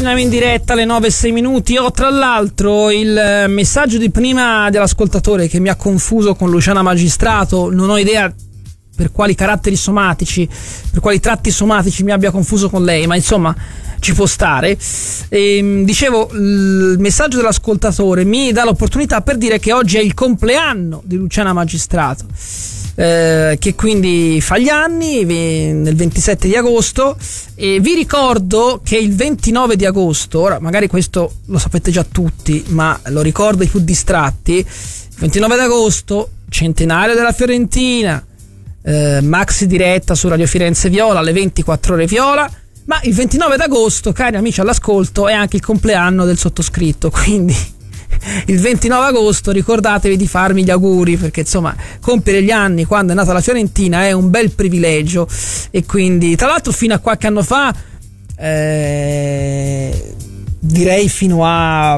torniamo in diretta alle 9:06. Ho tra l'altro il messaggio di prima dell'ascoltatore che mi ha confuso con Luciana Magistrato. Non ho idea per quali caratteri somatici, per quali tratti somatici mi abbia confuso con lei, ma insomma ci può stare. Dicevo, il messaggio dell'ascoltatore mi dà l'opportunità per dire che oggi è il compleanno di Luciana Magistrato, che quindi fa gli anni nel 27 di agosto, e vi ricordo che il 29 di agosto, ora magari questo lo sapete già tutti, ma lo ricordo ai più distratti, il 29 di agosto, centenario della Fiorentina, maxi diretta su Radio Firenze Viola alle 24 ore Viola. Ma il 29 d'agosto, cari amici all'ascolto, è anche il compleanno del sottoscritto, quindi il 29 agosto ricordatevi di farmi gli auguri, perché insomma compiere gli anni quando è nata la Fiorentina è un bel privilegio. E quindi, tra l'altro, fino a qualche anno fa, direi fino a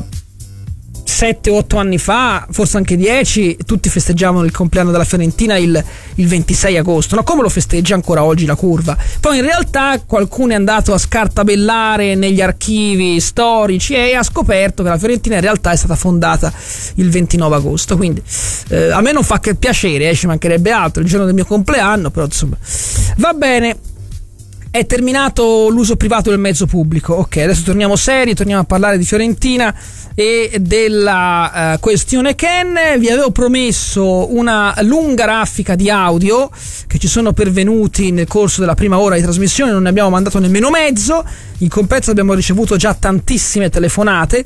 7-8 anni fa, forse anche 10, tutti festeggiavano il compleanno della Fiorentina il 26 agosto, no? Come lo festeggia ancora oggi la curva. Poi in realtà qualcuno è andato a scartabellare negli archivi storici e ha scoperto che la Fiorentina in realtà è stata fondata il 29 agosto, quindi a me non fa che piacere, ci mancherebbe altro, il giorno del mio compleanno, però insomma va bene. È terminato l'uso privato del mezzo pubblico. Ok, adesso torniamo seri, torniamo a parlare di Fiorentina e della questione Ken. Vi avevo promesso una lunga raffica di audio che ci sono pervenuti nel corso della prima ora di trasmissione, non ne abbiamo mandato nemmeno mezzo. In compenso abbiamo ricevuto già tantissime telefonate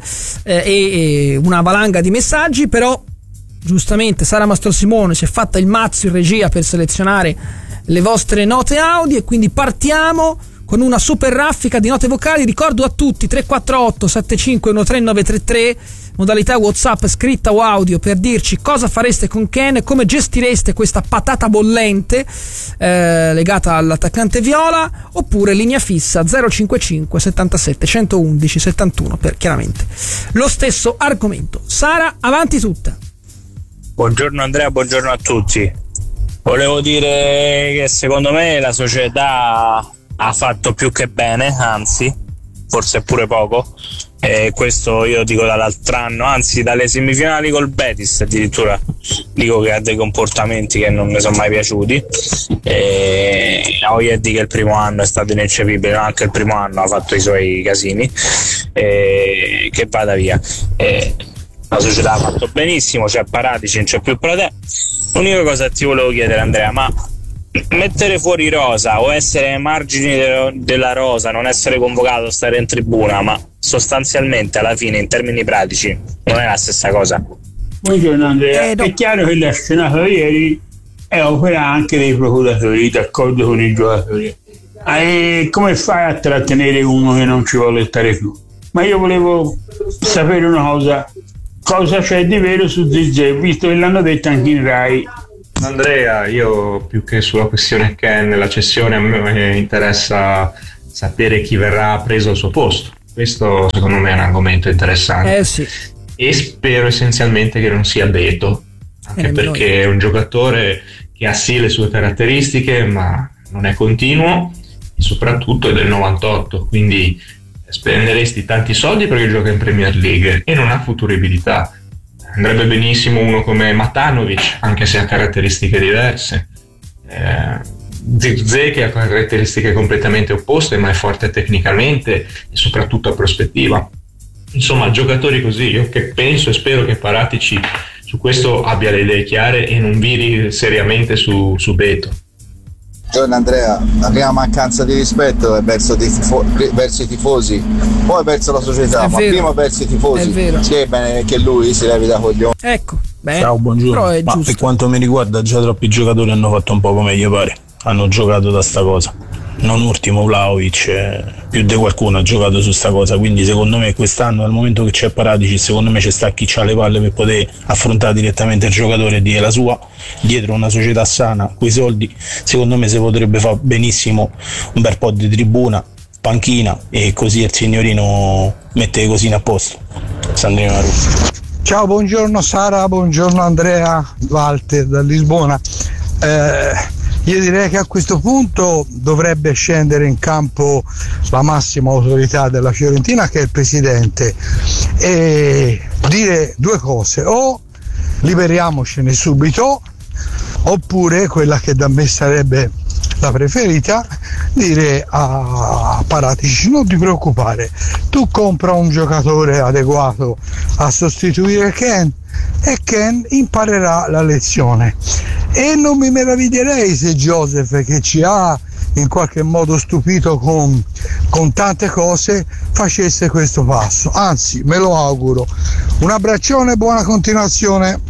e una valanga di messaggi, però giustamente Sara Mastrosimone si è fatta il mazzo in regia per selezionare le vostre note audio, e quindi partiamo con una super raffica di note vocali. Ricordo a tutti 348 7513 933, modalità WhatsApp scritta o audio, per dirci cosa fareste con Ken e come gestireste questa patata bollente legata all'attaccante viola, oppure linea fissa 055 77 111 71 per chiaramente lo stesso argomento. Sara, avanti tutta. Buongiorno Andrea, buongiorno a tutti. Volevo dire che secondo me la società ha fatto più che bene, anzi, forse pure poco. Questo io dico dall'altro anno, anzi dalle semifinali col Betis addirittura dico che ha dei comportamenti che non mi sono mai piaciuti. Voglio dire che il primo anno è stato ineccepibile, anche il primo anno ha fatto i suoi casini, che vada via. La società ha fatto benissimo, c'è Paratici, non c'è più Pratè. L'unica cosa che ti volevo chiedere, Andrea, ma mettere fuori Rosa o essere ai margini della rosa, non essere convocato, stare in tribuna, ma sostanzialmente alla fine in termini pratici non è la stessa cosa? Buongiorno Andrea, no. È chiaro che la scenata ieri è opera anche dei procuratori, d'accordo con i giocatori. Come fai a trattenere uno che non ci vuole stare più? Ma io volevo sapere una cosa c'è di vero su Zizé, visto che l'hanno detto anche in Rai. Andrea, io più che sulla questione Ken, la cessione, a me interessa sapere chi verrà preso al suo posto. Questo secondo me è un argomento interessante. Sì. E spero essenzialmente che non sia Beto, anche perché è un giocatore che ha sì le sue caratteristiche, ma non è continuo e soprattutto è del 98, quindi spenderesti tanti soldi perché gioca in Premier League e non ha futuribilità. Andrebbe benissimo uno come Matanovic, anche se ha caratteristiche diverse. Zirkzee, che ha caratteristiche completamente opposte, ma è forte tecnicamente e soprattutto a prospettiva. Insomma, giocatori così. Io che penso e spero che Paratici su questo abbia le idee chiare e non viri seriamente su Beto. Buongiorno Andrea, la prima mancanza di rispetto è verso i tifosi, poi verso la società, ma prima verso i tifosi. Sì, è bene che lui si levi da coglione. Ecco, bene. Ciao, buongiorno. Ma per quanto mi riguarda, già troppi giocatori hanno fatto un po' come gli pare, hanno giocato da sta cosa. Non ultimo Vlahovic, più di qualcuno ha giocato su sta cosa, quindi secondo me quest'anno, al momento che c'è Paratici, secondo me c'è sta chi c'ha le palle per poter affrontare direttamente il giocatore e dire la sua, dietro una società sana, quei soldi secondo me si potrebbe fare benissimo un bel po' di tribuna, panchina, e così il signorino mette le cosine a posto. Sandrino La Russa. Ciao, buongiorno Sara, buongiorno Andrea, Walter da Lisbona. Io direi che a questo punto dovrebbe scendere in campo la massima autorità della Fiorentina, che è il presidente, e dire due cose: o liberiamocene subito, oppure quella che da me sarebbe la preferita, dire a Paratici: non ti preoccupare, tu compra un giocatore adeguato a sostituire Ken e Ken imparerà la lezione. E non mi meraviglierei se Joseph, che ci ha in qualche modo stupito con tante cose, facesse questo passo, anzi me lo auguro. Un abbraccione e buona continuazione.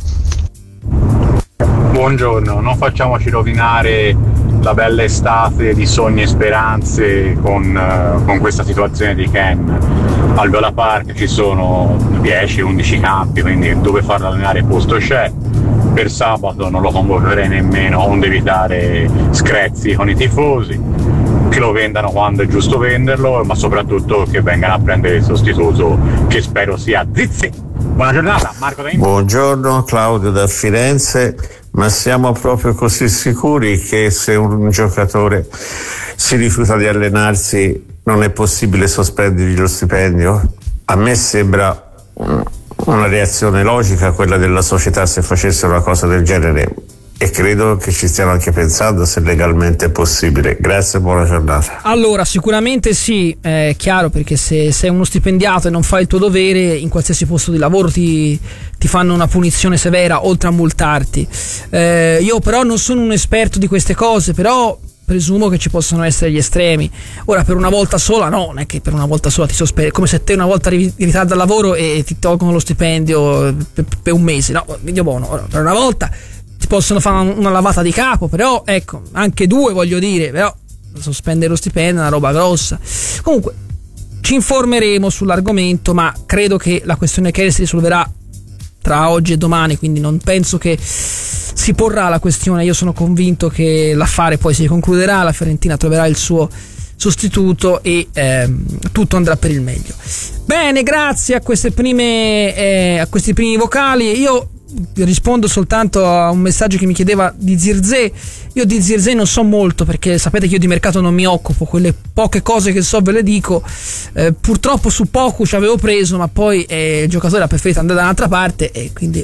Buongiorno, non facciamoci rovinare la bella estate di sogni e speranze con questa situazione di Ken. Al Viola Park ci sono 10-11 campi, quindi dove farlo allenare posto c'è. Per sabato non lo convocherei nemmeno, onde evitare screzi con i tifosi, che lo vendano quando è giusto venderlo, ma soprattutto che vengano a prendere il sostituto, che spero sia Zizzi. Buona giornata, Marco da Inter. Buongiorno, Claudio da Firenze. Ma siamo proprio così sicuri che se un giocatore si rifiuta di allenarsi non è possibile sospendergli lo stipendio? A me sembra una reazione logica quella della società se facesse una cosa del genere, e credo che ci stiano anche pensando se legalmente è possibile. Grazie, buona giornata. Allora, sicuramente sì, è chiaro, perché se sei uno stipendiato e non fai il tuo dovere, in qualsiasi posto di lavoro ti fanno una punizione severa, oltre a multarti. Io però non sono un esperto di queste cose, però presumo che ci possano essere gli estremi. Ora, per una volta sola, no, non è che per una volta sola ti sospendi, come se te una volta ritardi dal lavoro e ti tolgono lo stipendio per un mese, no, video buono. Ora, per una volta ti possono fare una lavata di capo, però ecco, anche due, voglio dire, però sospendere lo stipendio è una roba grossa. Comunque ci informeremo sull'argomento, ma credo che la questione Kelly si risolverà tra oggi e domani, quindi non penso che si porrà la questione. Io sono convinto che l'affare poi si concluderà, la Fiorentina troverà il suo sostituto e tutto andrà per il meglio. Bene, grazie a questi primi vocali. Io rispondo soltanto a un messaggio che mi chiedeva di Zirze. Io di Zirze non so molto, perché sapete che io di mercato non mi occupo, quelle poche cose che so ve le dico. Purtroppo su Pocu ci avevo preso, ma poi il giocatore ha preferito andare da un'altra parte e quindi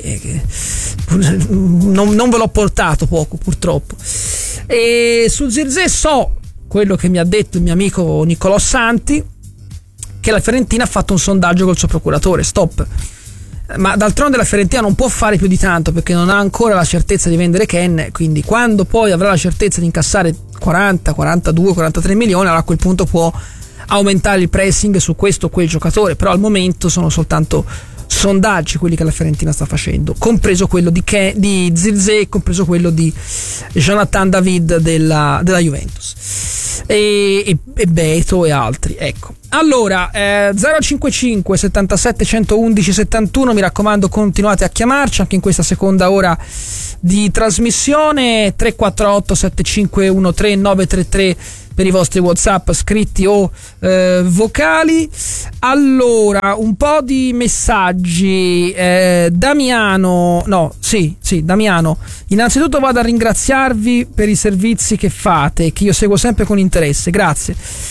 non ve l'ho portato Pocu, purtroppo. E su Zirze so quello che mi ha detto il mio amico Niccolò Santi, che la Fiorentina ha fatto un sondaggio col suo procuratore. Stop. Ma d'altronde la Fiorentina non può fare più di tanto, perché non ha ancora la certezza di vendere Ken, quindi quando poi avrà la certezza di incassare 40, 42, 43 milioni, allora a quel punto può aumentare il pressing su questo o quel giocatore. Però al momento sono soltanto sondaggi quelli che la Fiorentina sta facendo, compreso quello di Zirze, compreso quello di Jonathan David della Juventus e Beto e altri. Ecco, allora 055 77 111 71, mi raccomando, continuate a chiamarci anche in questa seconda ora di trasmissione. 348 7513 933 per i vostri WhatsApp scritti o vocali. Allora, un po' di messaggi. Damiano, innanzitutto vado a ringraziarvi per i servizi che fate, che io seguo sempre con interesse, grazie.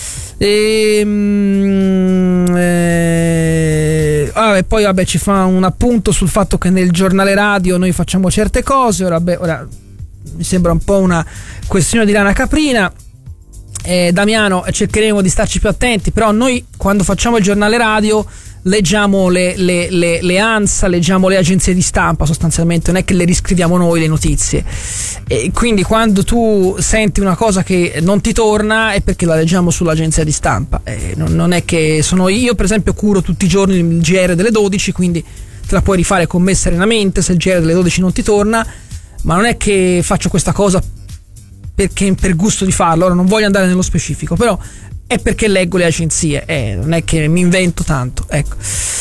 Poi ci fa un appunto sul fatto che nel giornale radio noi facciamo certe cose. Ora mi sembra un po' una questione di lana caprina. Damiano, cercheremo di starci più attenti, però noi quando facciamo il giornale radio leggiamo le ANSA, leggiamo le agenzie di stampa sostanzialmente, non è che le riscriviamo noi le notizie, e quindi quando tu senti una cosa che non ti torna è perché la leggiamo sull'agenzia di stampa, non è che sono io per esempio curo tutti i giorni il GR delle 12, quindi te la puoi rifare con me serenamente se il GR delle 12 non ti torna, ma non è che faccio questa cosa perché per gusto di farlo. Ora non voglio andare nello specifico, però è perché leggo le agenzie, non è che mi invento tanto, ecco.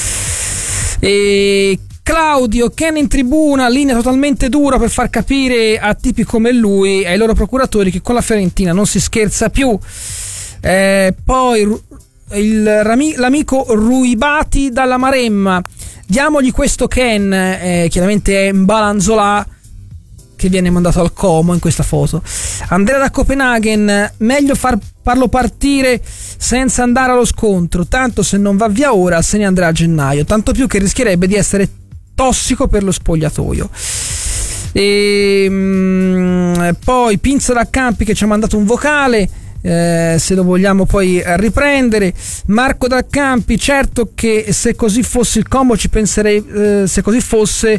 E Claudio, Ken in tribuna, linea totalmente dura per far capire a tipi come lui e ai loro procuratori che con la Fiorentina non si scherza più. Poi l'amico Ruibati dalla Maremma, diamogli questo Ken, chiaramente è Mbalanzola, che viene mandato al Como in questa foto. Andrea da Copenaghen: meglio farlo partire senza andare allo scontro, tanto se non va via ora se ne andrà a gennaio, tanto più che rischierebbe di essere tossico per lo spogliatoio. E poi Pinza da Campi che ci ha mandato un vocale, se lo vogliamo poi riprendere. Marco da Campi: certo che se così fosse il Como ci penserei, se così fosse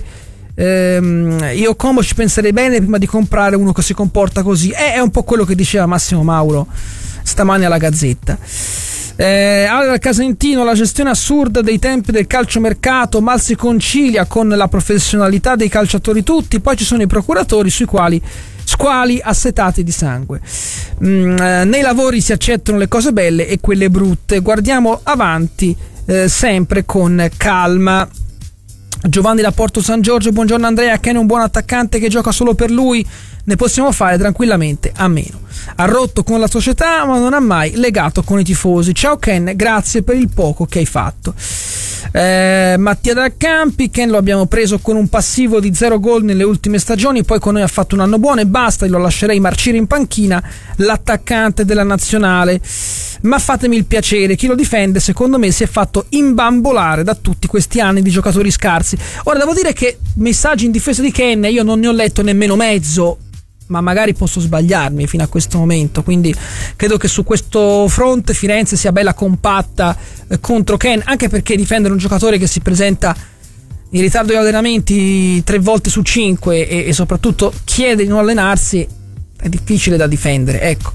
io Como ci penserei bene prima di comprare uno che si comporta così. È un po' quello che diceva Massimo Mauro stamani alla Gazzetta. Allora, Casentino: la gestione assurda dei tempi del calciomercato mal si concilia con la professionalità dei calciatori tutti, poi ci sono i procuratori squali assetati di sangue. Nei lavori si accettano le cose belle e quelle brutte, guardiamo avanti sempre con calma. Giovanni da Porto San Giorgio: buongiorno Andrea, Ken è un buon attaccante che gioca solo per lui, ne possiamo fare tranquillamente a meno. Ha rotto con la società ma non ha mai legato con i tifosi. Ciao Ken, grazie per il poco che hai fatto. Mattia da Campi: Ken lo abbiamo preso con un passivo di 0 gol nelle ultime stagioni, poi con noi ha fatto un anno buono e basta, lo lascerei marcire in panchina, l'attaccante della nazionale. Ma fatemi il piacere, chi lo difende secondo me si è fatto imbambolare da tutti questi anni di giocatori scarsi. Ora devo dire che messaggi in difesa di Ken io non ne ho letto nemmeno mezzo, ma magari posso sbagliarmi fino a questo momento, quindi credo che su questo fronte Firenze sia bella compatta contro Ken, anche perché difendere un giocatore che si presenta in ritardo agli allenamenti 3 volte su 5 e soprattutto chiede di non allenarsi è difficile da difendere, ecco.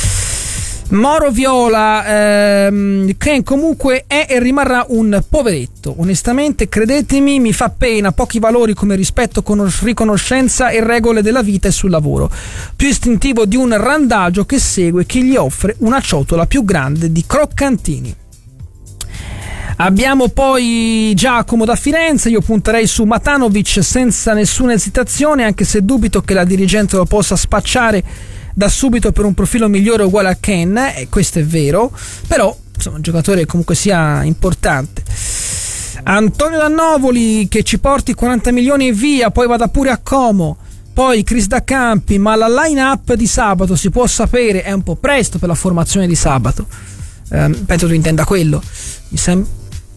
Moro Viola: Ken comunque è e rimarrà un poveretto, onestamente credetemi mi fa pena, pochi valori come rispetto, riconoscenza e regole della vita e sul lavoro, più istintivo di un randagio che segue chi gli offre una ciotola più grande di croccantini. Abbiamo poi Giacomo da Firenze: io punterei su Matanovic senza nessuna esitazione, anche se dubito che la dirigente lo possa spacciare da subito per un profilo migliore uguale a Ken, e questo è vero, però insomma un giocatore comunque sia importante. Antonio da Novoli: che ci porti 40 milioni e via, poi vada pure a Como. Poi Chris da Campi: ma la line up di sabato si può sapere? È un po' presto per la formazione di sabato, penso tu intenda quello, mi sembra.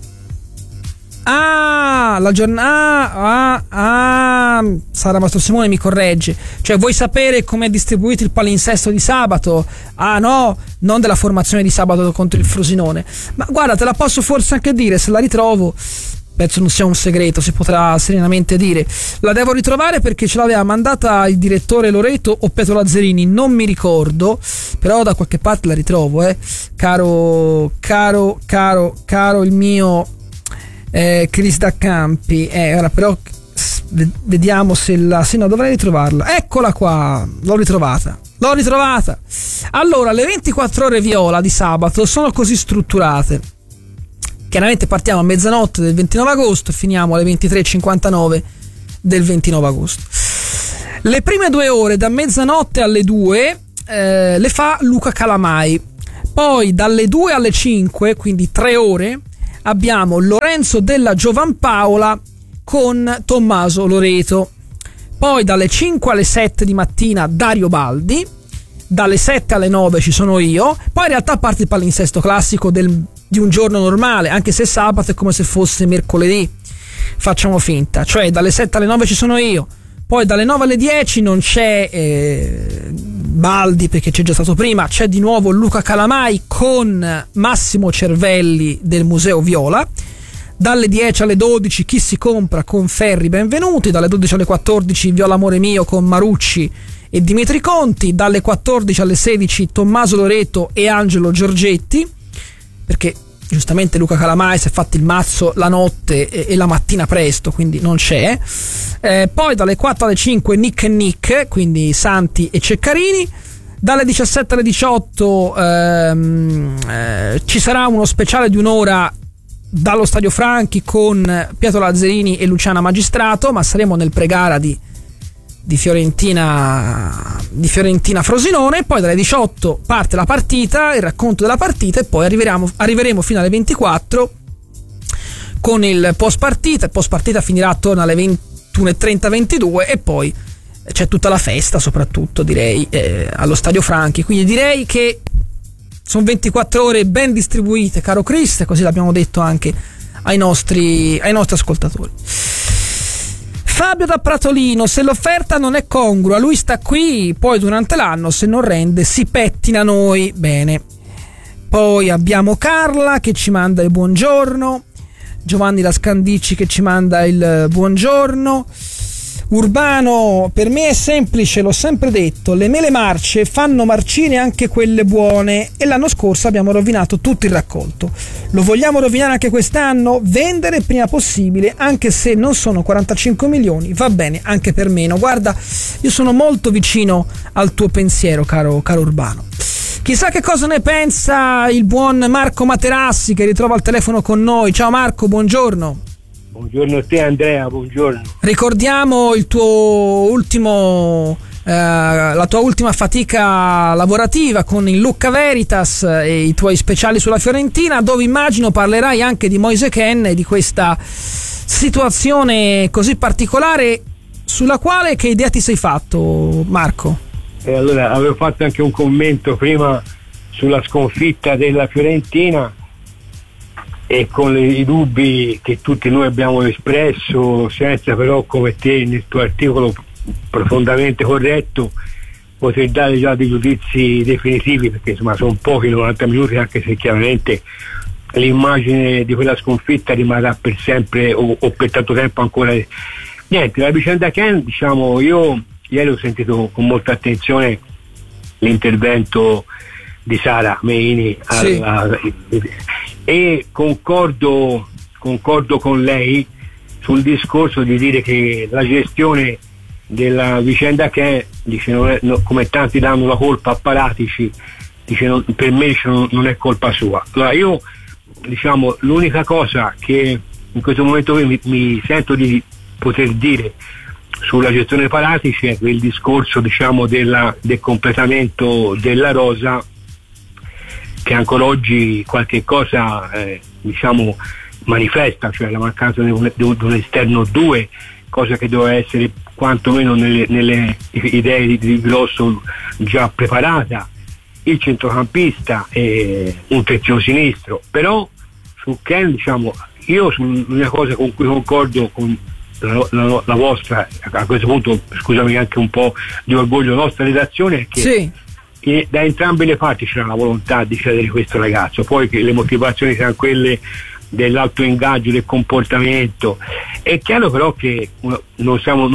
La giornata. Sara Mastro Simone mi corregge, cioè vuoi sapere come è distribuito il palinsesto di sabato? No, non della formazione di sabato contro il Frosinone. Ma guarda, te la posso forse anche dire, se la ritrovo, penso non sia un segreto, si potrà serenamente dire. La devo ritrovare perché ce l'aveva mandata il direttore Loreto o Pietro Lazzarini, non mi ricordo, però da qualche parte la ritrovo, caro il mio Chris da Campi. Ora però vediamo se no, dovrei ritrovarla. Eccola qua, l'ho ritrovata. Allora, le 24 ore viola di sabato sono così strutturate: chiaramente partiamo a mezzanotte del 29 agosto e finiamo alle 23:59 del 29 agosto. Le prime 2 ore, da mezzanotte alle 2, le fa Luca Calamai. Poi dalle 2 alle 5, quindi 3 ore, abbiamo Lorenzo della Giovanpaola con Tommaso Loreto. Poi dalle 5 alle 7 di mattina Dario Baldi, dalle 7 alle 9 ci sono io. Poi in realtà parte il palinsesto classico di un giorno normale, anche se sabato è come se fosse mercoledì, facciamo finta, cioè dalle 7 alle 9 ci sono io. Poi dalle 9 alle 10 non c'è Baldi perché c'è già stato prima, c'è di nuovo Luca Calamai con Massimo Cervelli del Museo Viola. Dalle 10 alle 12 Chi si compra con Ferri Benvenuti, dalle 12 alle 14 Viola Amore Mio con Marucci e Dimitri Conti, dalle 14 alle 16 Tommaso Loreto e Angelo Giorgetti, perché giustamente Luca Calamai si è fatto il mazzo la notte e la mattina presto, quindi non c'è. Poi dalle 4 alle 5 Nick e Nick, quindi Santi e Ceccarini. Dalle 17 alle 18 ci sarà uno speciale di un'ora dallo Stadio Franchi con Pietro Lazzarini e Luciana Magistrato, ma saremo nel pre-gara di Fiorentina Frosinone. Poi dalle 18 parte la partita, il racconto della partita, e poi arriveremo fino alle 24 con il post partita. Il post partita finirà attorno alle 21:30-22 e poi c'è tutta la festa, soprattutto direi allo Stadio Franchi, quindi direi che sono 24 ore ben distribuite, caro Chris, così l'abbiamo detto anche ai nostri ascoltatori. Fabio da Pratolino: se l'offerta non è congrua, lui sta qui, poi durante l'anno se non rende si pettina noi. Bene. Poi abbiamo Carla che ci manda il buongiorno, Giovanni da Scandicci che ci manda il buongiorno. Urbano: per me è semplice, l'ho sempre detto, le mele marce fanno marcire anche quelle buone e l'anno scorso abbiamo rovinato tutto il raccolto. Lo vogliamo rovinare anche quest'anno? Vendere prima possibile, anche se non sono 45 milioni, va bene anche per meno. Guarda, io sono molto vicino al tuo pensiero, caro Urbano. Chissà che cosa ne pensa il buon Marco Materassi, che ritrova al telefono con noi. Ciao Marco, buongiorno. Buongiorno a te Andrea, buongiorno. Ricordiamo il tuo ultimo la tua ultima fatica lavorativa con il Lucca Veritas e i tuoi speciali sulla Fiorentina, dove immagino parlerai anche di Moise Kean e di questa situazione così particolare, sulla quale che idea ti sei fatto, Marco? Allora, avevo fatto anche un commento prima sulla sconfitta della Fiorentina e con i dubbi che tutti noi abbiamo espresso, senza però, come te nel tuo articolo profondamente corretto, poter dare già dei giudizi definitivi, perché insomma sono pochi 90 minuti, anche se chiaramente l'immagine di quella sconfitta rimarrà per sempre o per tanto tempo ancora. Niente, la vicenda Kean, diciamo, io ieri ho sentito con molta attenzione l'intervento di Sara Meini, sì, e concordo con lei sul discorso di dire che la gestione della vicenda che dice come tanti danno la colpa a Paratici, dice per me non è colpa sua. Allora io, diciamo, l'unica cosa che in questo momento mi sento di poter dire sulla gestione Paratici è quel discorso, diciamo, del completamento della rosa, che ancora oggi qualche cosa diciamo manifesta, cioè la mancanza di un esterno 2, cosa che doveva essere quantomeno nelle idee di Grosso già preparata, il centrocampista e un terzino sinistro. Però su Kean, diciamo, io l'unica cosa con cui concordo con la vostra, a questo punto scusami anche un po' di orgoglio, la nostra redazione, è che sì, da entrambe le parti c'era la volontà di cedere questo ragazzo. Poi che le motivazioni siano quelle dell'alto ingaggio, del comportamento, è chiaro però che non siamo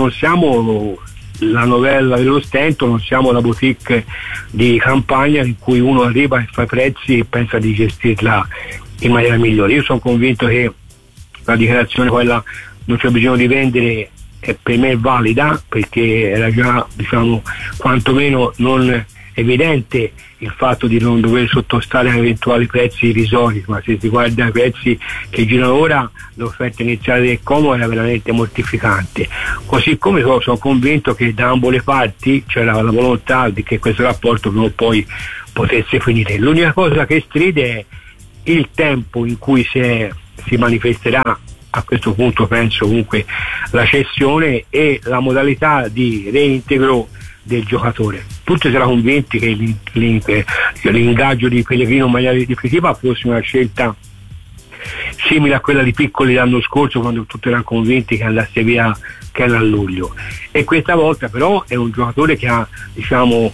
la novella dello stento, non siamo la boutique di campagna in cui uno arriva e fa i prezzi e pensa di gestirla in maniera migliore. Io sono convinto che la dichiarazione quella non c'è bisogno di vendere per me è valida, perché era già, diciamo, quantomeno non evidente il fatto di non dover sottostare a eventuali prezzi irrisori, ma se si guarda i prezzi che girano ora, l'offerta iniziale del Como era veramente mortificante. Così come sono convinto che da ambo le parti c'era la volontà di che questo rapporto prima o poi potesse finire. L'unica cosa che stride è il tempo in cui si manifesterà, a questo punto penso comunque, la cessione e la modalità di reintegro del giocatore. Tutti si erano convinti che l'ingaggio di Pellegrino in maniera definitiva fosse una scelta simile a quella di Piccoli l'anno scorso, quando tutti erano convinti che andasse via che era a luglio, e questa volta però è un giocatore che ha, diciamo,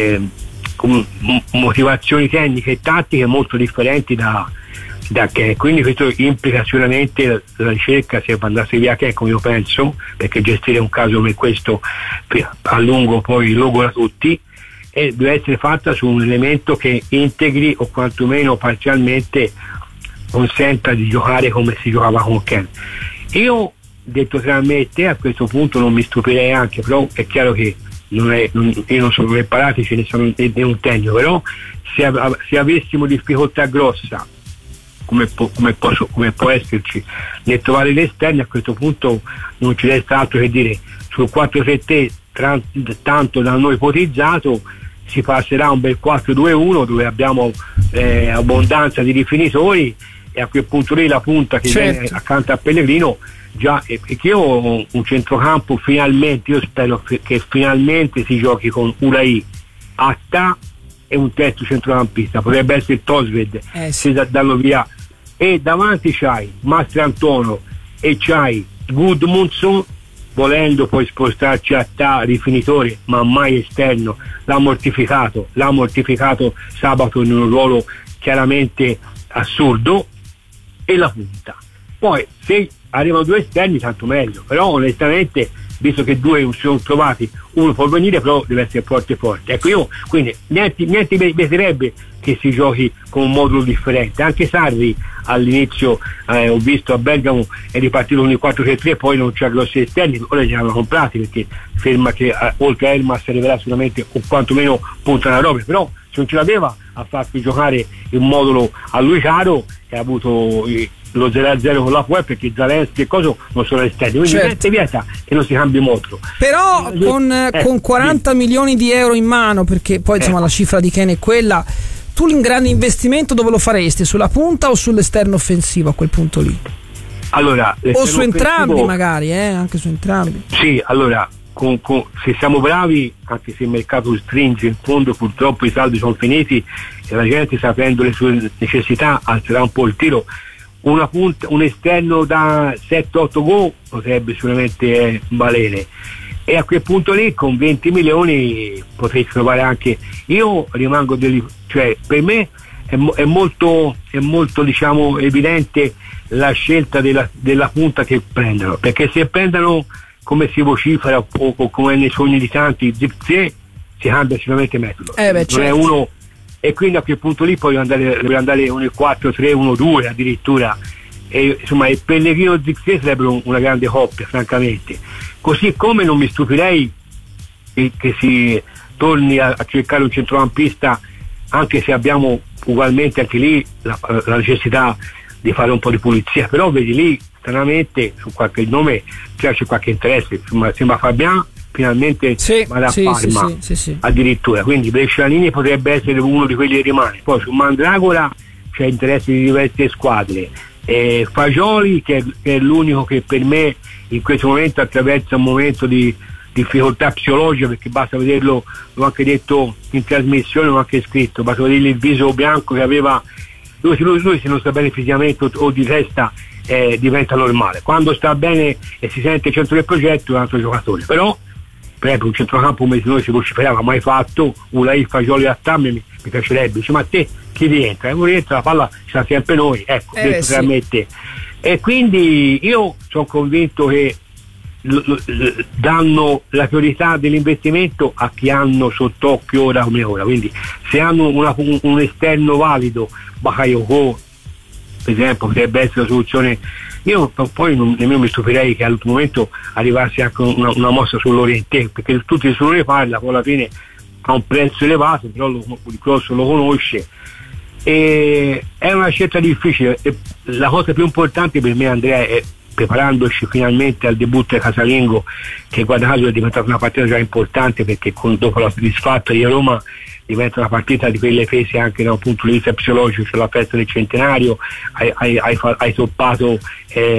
motivazioni tecniche e tattiche molto differenti da che, quindi questo implica sicuramente la ricerca, se andasse via che, come io penso, perché gestire un caso come questo a lungo poi logora tutti, e deve essere fatta su un elemento che integri o quantomeno parzialmente consenta di giocare come si giocava con Kean. Io, detto tra me e te, a questo punto non mi stupirei anche, però è chiaro che io non sono preparati, ce ne sono in un tegno, però se avessimo difficoltà grossa come può esserci nel trovare gli esterni, a questo punto non ci resta altro che dire sul 4-3-3 tanto da noi ipotizzato si passerà a un bel 4-2-1 dove abbiamo abbondanza di rifinitori e a quel punto lì la punta che viene accanto a Pellegrino già, e che io ho un centrocampo finalmente, io spero che finalmente si giochi con Ulai, Atta e un terzo centrocampista, potrebbe essere Tosved, se danno via, e davanti c'hai Mastrantono e c'hai Gudmundsson, volendo poi spostarci a rifinitore ma mai esterno, l'ha mortificato sabato in un ruolo chiaramente assurdo, e la punta. Poi se arrivano due esterni tanto meglio, però onestamente visto che due si sono trovati, uno può venire però deve essere forte. Ecco, io quindi niente piacerebbe che si giochi con un modulo differente. Anche Sarri all'inizio ho visto a Bergamo è ripartito con il 4-3-3, poi non c'ha grossi esterni, ora li hanno comprati perché ferma che oltre a Elmas arriverà sicuramente o quantomeno punta una roba, però se non ce l'aveva a farsi giocare il modulo a lui caro, e ha avuto lo 0-0 con la Puel perché Zaleschi e coso non sono esterni, quindi niente vieta che non si cambi modulo. Però con 40 milioni di euro in mano, perché poi insomma la cifra di Ken è quella, tu il grande investimento dove lo faresti? Sulla punta o sull'esterno offensivo a quel punto lì? Allora, o su entrambi magari, anche su entrambi. Sì, allora se siamo bravi, anche se il mercato stringe, in fondo purtroppo i saldi sono finiti e la gente, sapendo le sue necessità, alzerà un po' il tiro. Una punta, un esterno da 7-8 gol potrebbe sicuramente valere, e a quel punto lì con 20 milioni potrei trovare anche, io rimango cioè per me è molto diciamo evidente la scelta della punta che prendono, perché se prendono come si vocifera o come nei sogni di tanti Zirkzee, si cambia sicuramente metodo, non è uno, e quindi a quel punto lì poi deve andare un 4-3-1-2 addirittura, e insomma il Pellegrino e Zirkzee sarebbero una grande coppia francamente, così come non mi stupirei che si torni a cercare un centrocampista, anche se abbiamo ugualmente anche lì la necessità di fare un po' di pulizia, però vedi lì stranamente su qualche nome c'è qualche interesse, sembra Fabian finalmente vada a Parma addirittura, quindi Brescianini potrebbe essere uno di quelli che rimane. Poi su Mandragora c'è interesse di diverse squadre, Fagioli che è l'unico che per me in questo momento attraversa un momento di difficoltà psicologica, perché basta vederlo, l'ho anche detto in trasmissione, l'ho anche scritto, basta vedere il viso bianco che aveva lui se non sta bene fisicamente o di testa diventa normale, quando sta bene e si sente centro del progetto è un altro giocatore. Però per esempio un centrocampo come noi si vociferava mai fatto, Ulai, Fagioli a Tamme mi piacerebbe, dice ma a te chi rientra? La palla ci sta sempre noi, ecco, veramente. E quindi io sono convinto che danno la priorità dell'investimento a chi hanno sott'occhio ora come ora, quindi se hanno un esterno valido, Bakayoko per esempio potrebbe essere la soluzione. Io poi nemmeno mi stupirei che all'ultimo momento arrivasse anche una mossa sull'Oriente, perché tutti se ne parla, poi alla fine ha un prezzo elevato, però il Cross lo conosce, e è una scelta difficile. La cosa più importante per me, Andrea, è preparandoci finalmente al debutto di casalingo, che guarda caso è diventata una partita già importante, perché dopo la disfatta di Roma diventa una partita di quelle prese anche da un punto di vista psicologico, cioè la festa del centenario, hai toppato